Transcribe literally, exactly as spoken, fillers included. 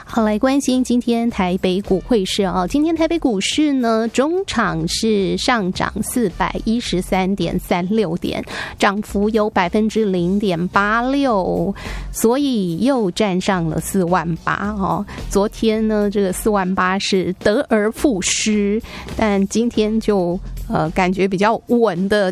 好，来关心今天台北股汇市啊。今天台北股市呢，中场是上涨四百一十三点三六点，涨幅有百分之零点八六，所以又站上了四万八哦。昨天呢，这个四万八是得而复失，但今天就呃感觉比较稳的